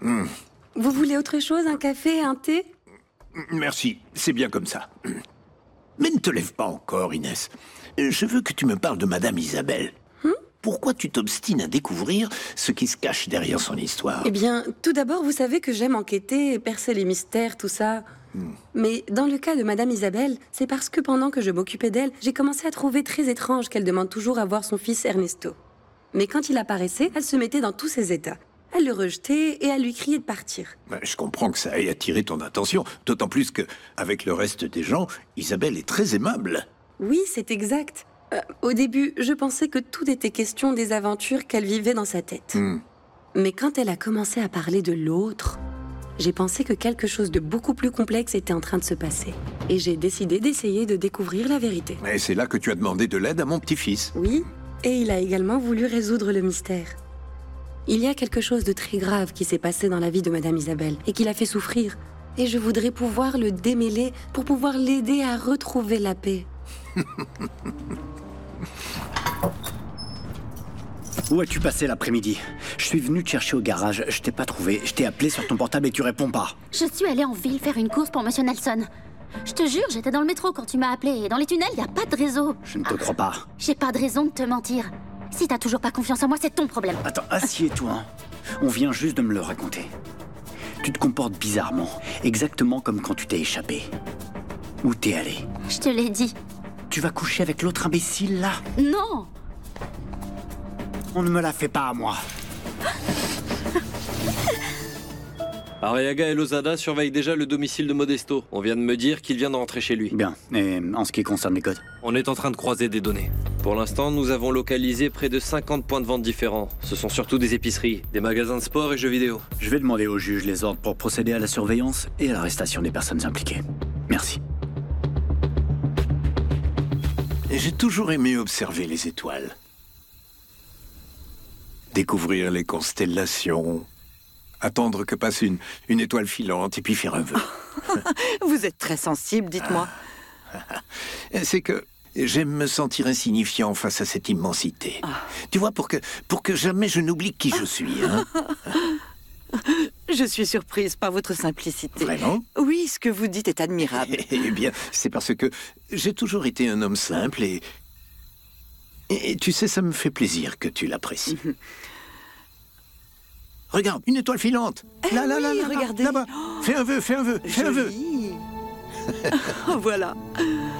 Vous voulez autre chose? Un café? Un thé? Merci, c'est bien comme ça. Mais ne te lève pas encore, Inès. Je veux que tu me parles de Madame Isabelle. Pourquoi tu t'obstines à découvrir ce qui se cache derrière son histoire? Eh bien, tout d'abord, vous savez que j'aime enquêter, percer les mystères, tout ça. Mais dans le cas de Madame Isabelle, c'est parce que pendant que je m'occupais d'elle, j'ai commencé à trouver très étrange qu'elle demande toujours à voir son fils Ernesto. Mais quand il apparaissait, elle se mettait dans tous ses états. Elle le rejetait et elle lui criait de partir. Je comprends que ça ait attiré ton attention, d'autant plus que, avec le reste des gens, Isabelle est très aimable. Oui, c'est exact. Au début, je pensais que tout était question des aventures qu'elle vivait dans sa tête. Mais quand elle a commencé à parler de l'autre, j'ai pensé que quelque chose de beaucoup plus complexe était en train de se passer. Et j'ai décidé d'essayer de découvrir la vérité. Et c'est là que tu as demandé de l'aide à mon petit-fils. Oui, et il a également voulu résoudre le mystère. Il y a quelque chose de très grave qui s'est passé dans la vie de Madame Isabelle et qui l'a fait souffrir. Et je voudrais pouvoir le démêler pour pouvoir l'aider à retrouver la paix. Où as-tu passé l'après-midi? Je suis venu te chercher au garage, je t'ai pas trouvé. Je t'ai appelé sur ton portable et tu réponds pas. Je suis allée en ville faire une course pour Monsieur Nelson. Je te jure, j'étais dans le métro quand tu m'as appelé. Et dans les tunnels, y a pas de réseau. Je ne te crois pas. J'ai pas de raison de te mentir. Si t'as toujours pas confiance en moi, c'est ton problème. Attends, assieds-toi. On vient juste de me le raconter. Tu te comportes bizarrement, exactement comme quand tu t'es échappé. Où t'es allé? Je te l'ai dit. Tu vas coucher avec l'autre imbécile, là? Non! On ne me la fait pas à moi. Arriaga et Lozada surveillent déjà le domicile de Modesto. On vient de me dire qu'il vient de rentrer chez lui. Bien, et en ce qui concerne les codes? On est en train de croiser des données. Pour l'instant, nous avons localisé près de 50 points de vente différents. Ce sont surtout des épiceries, des magasins de sport et jeux vidéo. Je vais demander au juge les ordres pour procéder à la surveillance et à l'arrestation des personnes impliquées. Merci. J'ai toujours aimé observer les étoiles. Découvrir les constellations, attendre que passe une étoile filante et puis faire un vœu. Vous êtes très sensible, dites-moi. C'est que j'aime me sentir insignifiant face à cette immensité. Tu vois, pour que jamais je n'oublie qui je suis. Hein. Je suis surprise par votre simplicité. Vraiment? Oui, ce que vous dites est admirable. Eh bien, c'est parce que j'ai toujours été un homme simple et tu sais, ça me fait plaisir que tu l'apprécies. Regarde, une étoile filante. Là, là, là, oui, là, regardez. là-bas. Fais un vœu, fais un vœu, fais un vœu. Joli. Voilà.